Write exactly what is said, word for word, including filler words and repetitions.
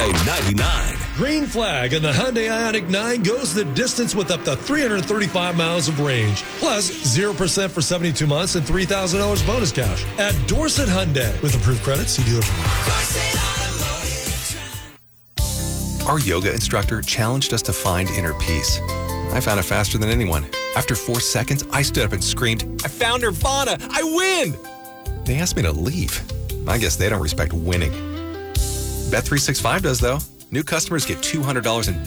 Hyundai ninety-nine. Green flag, and the Hyundai Ioniq nine goes the distance with up to three hundred thirty-five miles of range. Plus, zero percent for seventy-two months and three thousand dollars bonus cash at Dorset Hyundai. With approved credit, see dealer. Our yoga instructor challenged us to find inner peace. I found it faster than anyone. After four seconds, I stood up and screamed, "I found Nirvana! I win!" They asked me to leave. I guess they don't respect winning. Bet three sixty-five does, though. New customers get two hundred dollars in